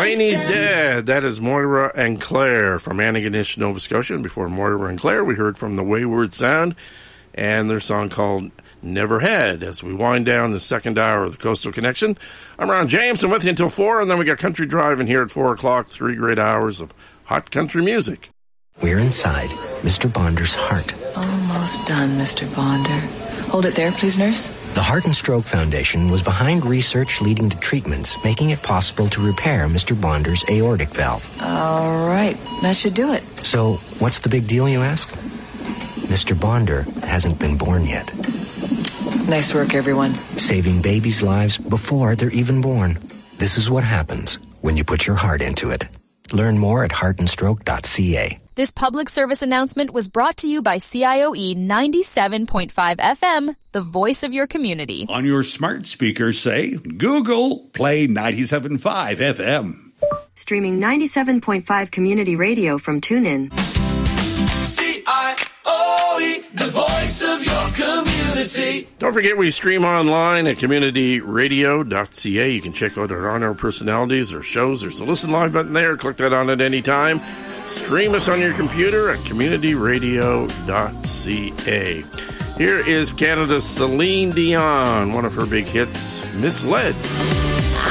Laney's dead. That is Moira and Claire from Antigonish, Nova Scotia. And before Moira and Claire, we heard from the Wayward Sound and their song called Never Had. As we wind down the second hour of the Coastal Connection, I'm Ron James. I'm with you until 4, and then we got Country Driving here at 4 o'clock. 3 great hours of hot country music. We're inside Mr. Bonder's heart. Almost done, Mr. Bonder. Hold it there, please, nurse. The Heart and Stroke Foundation was behind research leading to treatments, making it possible to repair Mr. Bonder's aortic valve. All right, that should do it. So, what's the big deal, you ask? Mr. Bonder hasn't been born yet. Nice work, everyone. Saving babies' lives before they're even born. This is what happens when you put your heart into it. Learn more at heartandstroke.ca. This public service announcement was brought to you by CIOE 97.5 FM, the voice of your community. On your smart speaker, say, Google, play 97.5 FM. Streaming 97.5 community radio from TuneIn. CIOE, the voice of your community. Don't forget, we stream online at communityradio.ca. You can check out our on-air personalities or shows. There's a listen live button there. Click that on at any time. Stream us on your computer at communityradio.ca. Here is Canada's Celine Dion, one of her big hits, Misled.